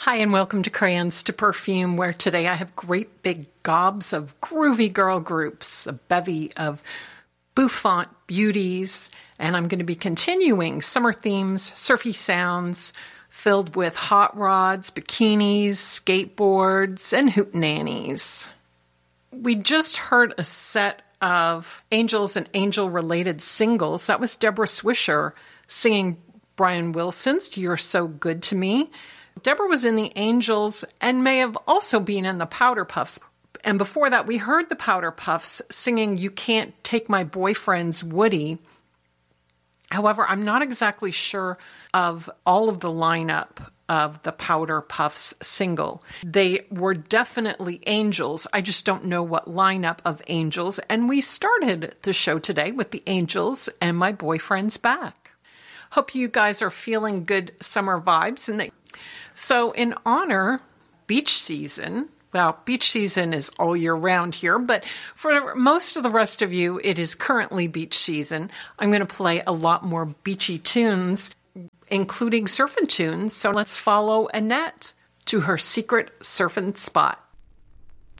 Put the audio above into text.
Hi, and welcome to Crayons to Perfume, where today I have great big gobs of groovy girl groups, a bevy of bouffant beauties, and I'm going to be continuing summer themes, surfy sounds, filled with hot rods, bikinis, skateboards, and hootenannies. We just heard a set of Angels and Angel-related singles. That was Deborah Swisher singing Brian Wilson's You're So Good to Me. Deborah was in the Angels and may have also been in the Powder Puffs. And before that, we heard the Powder Puffs singing You Can't Take My Boyfriend's Woody. However, I'm not exactly sure of all of the lineup of the Powder Puffs single. They were definitely Angels. I just don't know what lineup of Angels. And we started the show today with the Angels and My Boyfriend's Back. Hope you guys are feeling good summer vibes. So in honor, beach season, well, beach season is all year round here, but for most of the rest of you, it is currently beach season. I'm going to play a lot more beachy tunes, including surfing tunes. So let's follow Annette to her secret surfing spot.